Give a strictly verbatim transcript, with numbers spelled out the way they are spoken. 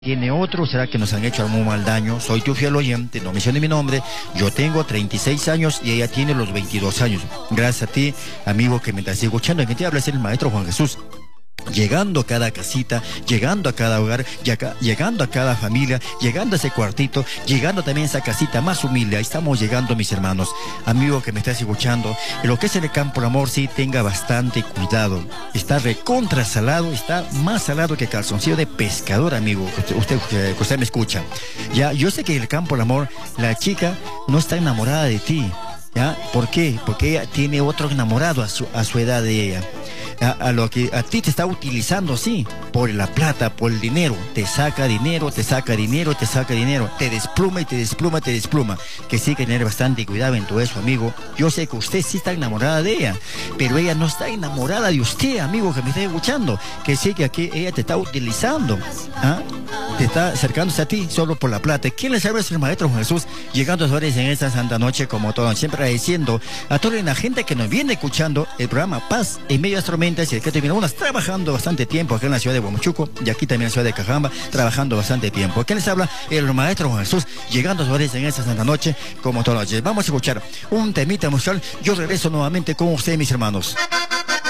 ¿Tiene otro? ¿Será que nos han hecho algún mal daño? Soy tu fiel oyente, no mencione mi nombre. Yo tengo treinta y seis años y ella tiene los veintidós años. Gracias a ti, amigo, que me estás escuchando. En que te habla es el maestro Juan Jesús. Llegando a cada casita, llegando a cada hogar, llega, llegando a cada familia, llegando a ese cuartito, llegando también a esa casita más humilde. Ahí estamos llegando, mis hermanos. Amigo que me estás escuchando, en lo que es el campo del amor, sí, tenga bastante cuidado. Está recontra salado, está más salado que calzoncillo de pescador, amigo. Usted, usted, usted me escucha. Ya, yo sé que en el campo del amor, la chica no está enamorada de ti. ¿Ya? ¿Por qué? Porque ella tiene otro enamorado a su, a su edad de ella. A, a lo que a ti te está utilizando, sí, por la plata, por el dinero. Te saca dinero, te saca dinero, te saca dinero. Te despluma y te despluma, te despluma. Que sí hay que tener bastante cuidado en todo eso, amigo. Yo sé que usted sí está enamorada de ella, pero ella no está enamorada de usted, amigo, que me está escuchando. Que sí que aquí ella te está utilizando. ¿Ah? Te está acercándose a ti solo por la plata. ¿Quién les habla? Es el maestro Juan Jesús, llegando a sus horas en esta santa noche, como todo, siempre agradeciendo a toda la gente que nos viene escuchando el programa Paz en medio de las tormentas, y el que terminó unas trabajando bastante tiempo aquí en la ciudad de Huamachuco y aquí también en la ciudad de Cajamba, trabajando bastante tiempo. ¿Quién les habla? El maestro Juan Jesús, llegando a sus horas en esta santa noche, como todas las noches. Vamos a escuchar un temita musical. Yo regreso nuevamente con ustedes, mis hermanos.